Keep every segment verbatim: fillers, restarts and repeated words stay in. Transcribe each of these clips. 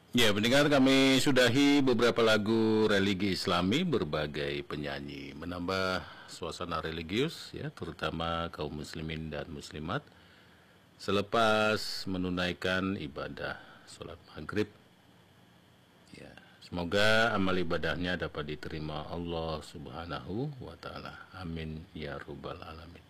Ya, pendengar, kami sudahi beberapa lagu religi Islami berbagai penyanyi menambah suasana religius ya, terutama kaum muslimin dan muslimat selepas menunaikan ibadah sholat maghrib. Ya, semoga amal ibadahnya dapat diterima Allah Subhanahu wa taala. Amin ya rabbal alamin.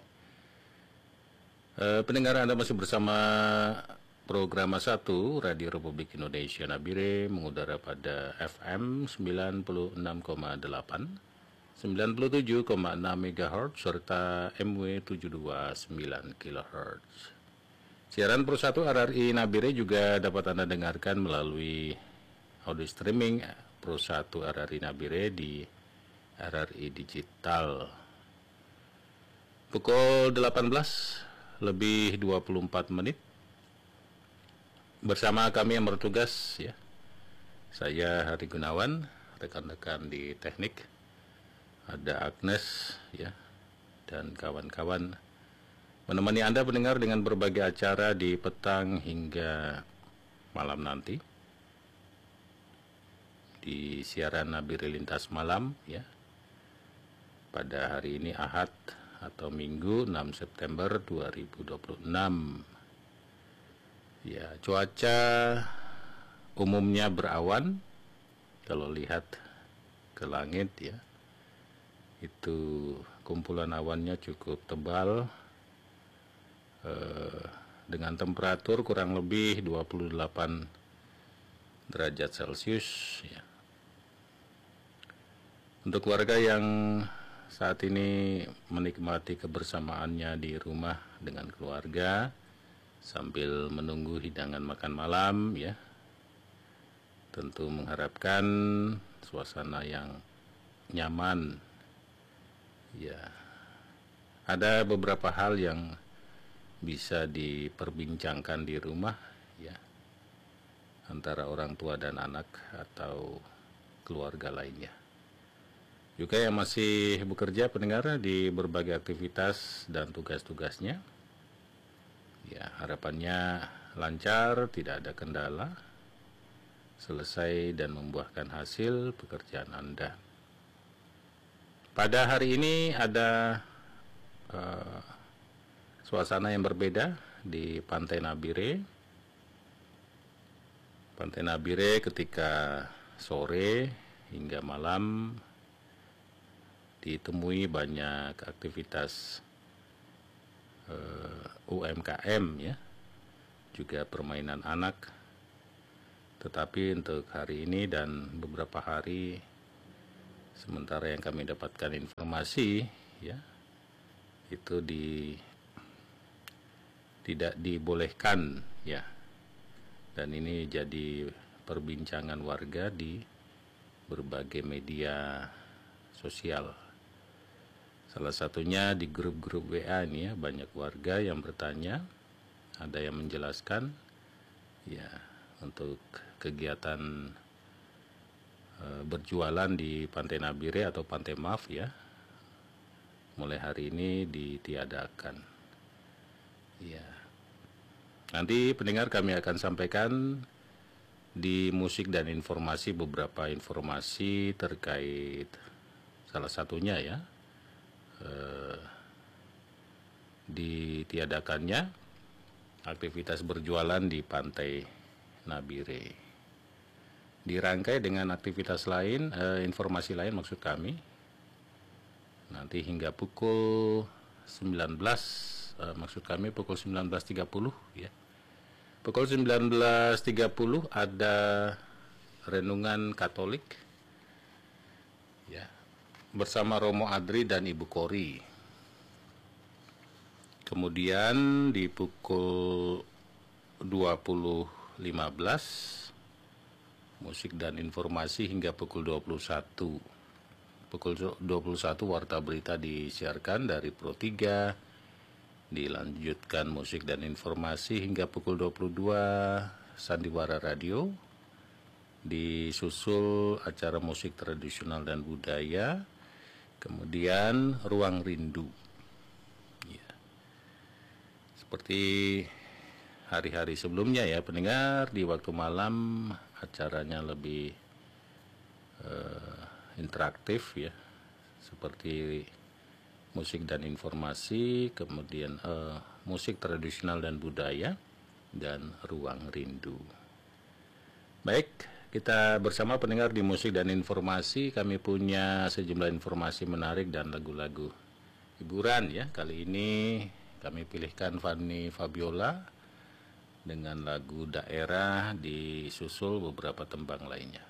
Uh, pendengar, Anda masih bersama Program satu Radio Republik Indonesia Nabire, mengudara pada F M sembilan puluh enam koma delapan, sembilan puluh tujuh koma enam megahertz serta M W tujuh dua sembilan kilohertz. Siaran Pro satu R R I Nabire juga dapat Anda dengarkan melalui audio streaming Pro satu R R I Nabire di R R I Digital. Pukul delapan belas lebih dua puluh empat menit. Bersama kami yang bertugas ya, saya Hari Gunawan, rekan-rekan di teknik, ada Agnes ya, dan kawan-kawan menemani Anda pendengar dengan berbagai acara di petang hingga malam nanti di siaran Nabire Lintas Malam ya, pada hari ini Ahad atau Minggu enam September dua ribu dua puluh enam. Ya, cuaca umumnya berawan. Kalau lihat ke langit ya, itu kumpulan awannya cukup tebal, eh, dengan temperatur kurang lebih dua puluh delapan derajat Celcius ya. Untuk warga yang saat ini menikmati kebersamaannya di rumah dengan keluarga sambil menunggu hidangan makan malam ya, tentu mengharapkan suasana yang nyaman ya. Ada beberapa hal yang bisa diperbincangkan di rumah ya, antara orang tua dan anak atau keluarga lainnya. Juga yang masih bekerja pendengar di berbagai aktivitas dan tugas-tugasnya, ya, harapannya lancar, tidak ada kendala, selesai dan membuahkan hasil pekerjaan Anda. Pada hari ini ada uh, suasana yang berbeda di Pantai Nabire. Pantai Nabire ketika sore hingga malam ditemui banyak aktivitas Uh, U M K M ya, juga permainan anak. Tetapi untuk hari ini dan beberapa hari sementara yang kami dapatkan informasi ya, itu di tidak dibolehkan ya, dan ini jadi perbincangan warga di berbagai media sosial. Salah satunya di grup-grup W A ini ya, banyak warga yang bertanya, ada yang menjelaskan ya, untuk kegiatan e, berjualan di Pantai Nabire atau Pantai Maaf ya, mulai hari ini ditiadakan. Ya. Nanti pendengar kami akan sampaikan di musik dan informasi beberapa informasi terkait salah satunya ya, Uh, ditiadakannya aktivitas berjualan di Pantai Nabire. Dirangkai dengan aktivitas lain, uh, informasi lain maksud kami. Nanti hingga pukul sembilan belas, uh, maksud kami pukul sembilan belas tiga puluh ya. Pukul sembilan belas tiga puluh ada renungan Katolik ya, bersama Romo Adri dan Ibu Kori. Kemudian di pukul dua puluh lima belas musik dan informasi hingga pukul dua puluh satu. Pukul dua puluh satu warta berita disiarkan dari Pro tiga. Dilanjutkan musik dan informasi hingga pukul dua puluh dua Sandiwara Radio. Disusul acara musik tradisional dan budaya. Kemudian Ruang Rindu ya. Seperti hari-hari sebelumnya ya pendengar, di waktu malam acaranya lebih uh, interaktif ya, seperti musik dan informasi, kemudian uh, musik tradisional dan budaya, dan ruang rindu. Baik, kita bersama pendengar di musik dan informasi, kami punya sejumlah informasi menarik dan lagu-lagu hiburan ya. Kali ini kami pilihkan Fanny Fabiola dengan lagu Daerah disusul beberapa tembang lainnya.